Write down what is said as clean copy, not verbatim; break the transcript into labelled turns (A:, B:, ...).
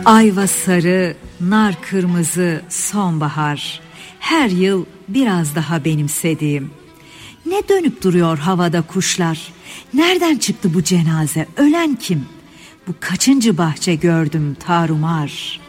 A: Ayva sarı, nar kırmızı, sonbahar. Her yıl biraz daha benimsediğim. Ne dönüp duruyor havada kuşlar? Nereden çıktı bu cenaze? Ölen kim? Bu kaçıncı bahçe gördüm tarumar?